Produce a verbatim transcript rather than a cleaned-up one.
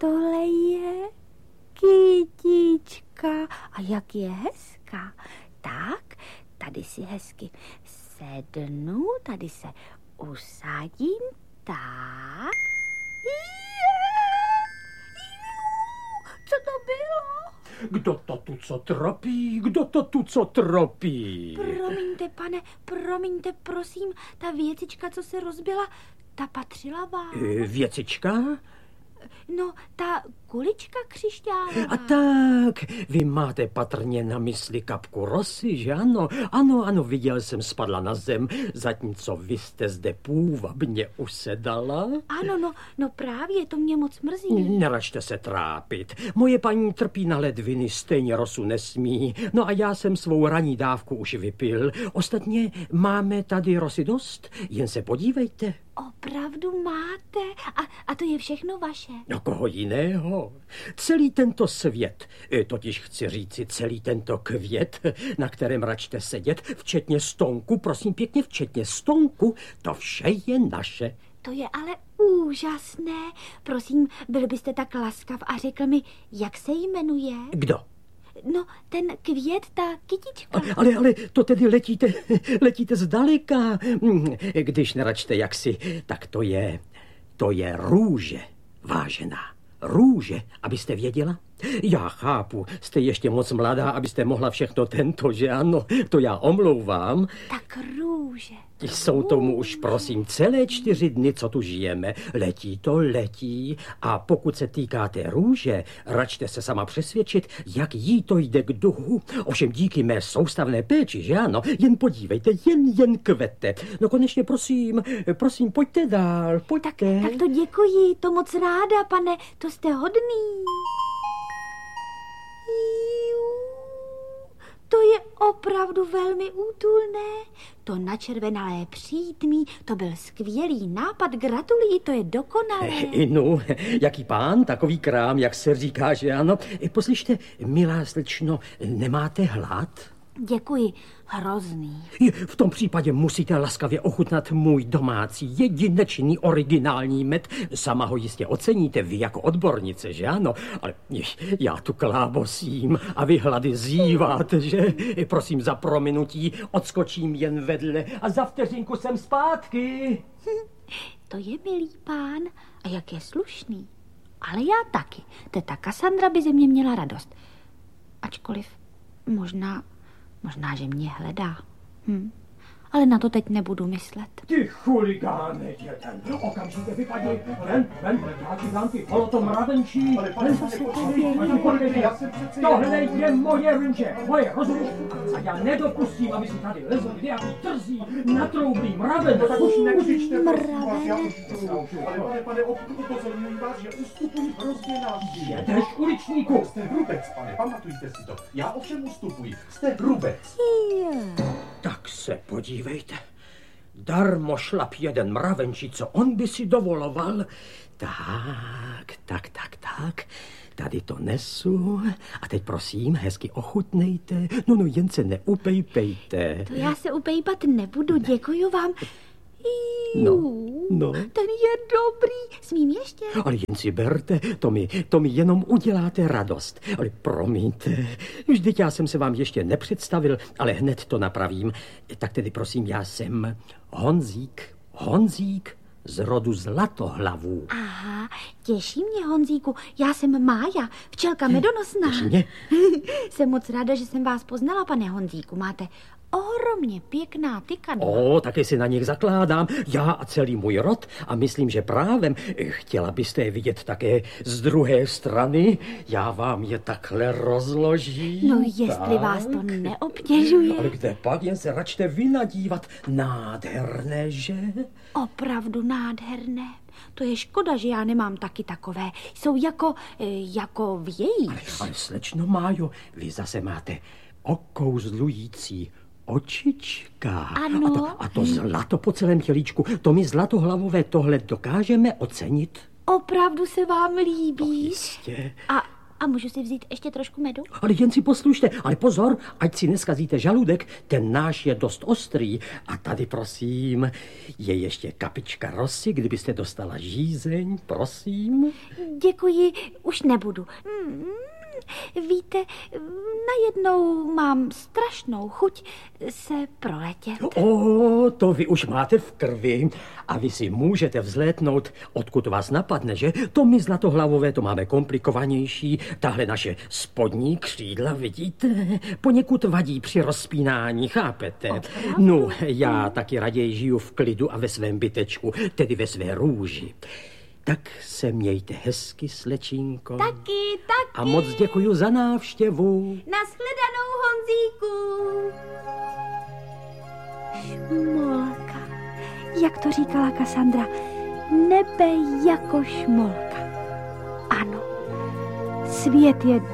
tohle je kytička. A jak je hezká. Tak, tady si hezky sednu, tady se usadím, tak. Co to bylo? Kdo to tu co tropí? Kdo to tu co tropí? Promiňte, pane, promiňte, prosím, ta věcička, co se rozbila, ta patřila vám. E, věcička? No, ta kulička křišťálová. A tak, vy máte patrně na mysli kapku rosy, že ano? Ano, ano, viděl jsem, spadla na zem, zatímco vy jste zde půvabně usedala. Ano, no, no právě, to mě moc mrzí. Neračte se trápit. Moje paní trpí na ledviny, stejně rosu nesmí. No a já jsem svou ranní dávku už vypil. Ostatně máme tady rosy dost, jen se podívejte. Opravdu máte? A, a to je všechno vaše? No koho jiného? Celý tento svět, totiž chci říci celý tento květ, na kterém račte sedět, včetně stonku, prosím pěkně, včetně stonku, to vše je naše. To je ale úžasné. Prosím, byl byste tak laskav a řekl mi, jak se jmenuje? Kdo? No, ten květ, ta kytička. Ale, ale to tedy letíte, letíte zdaleka. Když neračte jaksi, tak to je, to je růže, vážená. Růže, abyste věděla? Já chápu, jste ještě moc mladá, abyste mohla všechno tento, že ano? To já omlouvám. Tak růže. Jsou tomu už, prosím, celé čtyři dny, co tu žijeme. Letí to, letí. A pokud se týká té růže, račte se sama přesvědčit, jak jí to jde k duhu. Ovšem díky mé soustavné péči, že ano? Jen podívejte, jen, jen kvete. No konečně, prosím, prosím, pojďte dál, pojďte. Tak, tak to děkuji, to moc ráda, pane, to jste hodný. To je opravdu velmi útulné. To načervenalé přítmí, to byl skvělý nápad, gratuluji, to je dokonalé. Inu, jaký pán, takový krám, jak se říká, že ano. Poslyšte, milá slečno, nemáte hlad? Děkuji, hrozný. V tom případě musíte laskavě ochutnat můj domácí, jedinečný, originální med. Sama ho jistě oceníte, vy jako odbornice, že ano? Ale já tu klábosím a vy hlady zíváte, že? Prosím, za prominutí odskočím jen vedle a za vteřinku jsem zpátky. To je milý pán a jak je slušný. Ale já taky. Teta Kassandra by ze mě měla radost. Ačkoliv možná... Možná, že mě hledá. Hm. Ale na to teď nebudu myslet. Ty chuligáne, jeden. Okamžitě vypadni. Ven, ven, já ti dám ty holotom mravenčí. Ale pane, Co se to děje? já jsem přece... Tohle je moje růže, moje, rozumíš? A já nedopustím, aby si tady lezl nějaký trzí, natroublý mraven. No tak už nekřičte, prosím Mraven. vás, já už ale pane, pane, upozorňuji vás, že ustupuji hrozně na výdě. Jedeš uličníku. Jste hrubec, pane, pamatujte si to. Já ovšem ustupuji. Jste hrubec. Tak se podívejte. Darmo šlap jeden mravenčí, co on by si dovoloval. Tak, tak, tak, tak. Tady to nesu. A teď prosím, hezky ochutnejte. No, no, jen se neupejpejte. To já se upejpat nebudu, děkuju vám. No, no. Ten je dobrý. Smím ještě? Ale jen si berte, to mi, to mi jenom uděláte radost. Ale promiňte, vždyť já jsem se vám ještě nepředstavil, ale hned to napravím. Tak tedy prosím, já jsem Honzík, Honzík z rodu Zlatohlavů. Aha, těší mě, Honzíku. Já jsem Mája, včelka medonosná. Těší mě. Jsem moc ráda, že jsem vás poznala, pane Honzíku. Máte ohromně pěkná tykadla. O, taky si na nich zakládám. Já a celý můj rod. A myslím, že právem. Chtěla byste je vidět také z druhé strany? Já vám je takhle rozložím. No, jestli tak. vás to neobtěžuje. Ale kde pak? Jen se račte vy nadívat. Nádherné, že? Opravdu nádherné. To je škoda, že já nemám taky takové. Jsou jako, jako vějíř. Ale, ale slečno Májo, vy zase máte okouzlující očička. Ano. A to, a to zlato po celém tělíčku, to my zlatohlavové tohle dokážeme ocenit? Opravdu se vám líbí. To jistě. A, A můžu si vzít ještě trošku medu? Ale jen si poslušte, ale pozor, ať si neskazíte žaludek, ten náš je dost ostrý. A tady, prosím, je ještě kapička rosy, kdybyste dostala žízeň, prosím. Děkuji, už nebudu. Mm, víte, najednou mám strašnou chuť se proletět. O, to vy už máte v krvi a vy si můžete vzlétnout, odkud vás napadne, že? To my zlatohlavové to máme komplikovanější. Tahle naše spodní křídla, vidíte, poněkud vadí při rozpínání, chápete? No, já taky raději žiju v klidu a ve svém bytečku, tedy ve své růži. Tak se mějte hezky, slečínko. Taky, taky. A moc děkuju za návštěvu. Nashledanou, Honzíku. Šmolka. Jak to říkala Kassandra, nebe jako šmolka. Ano, svět je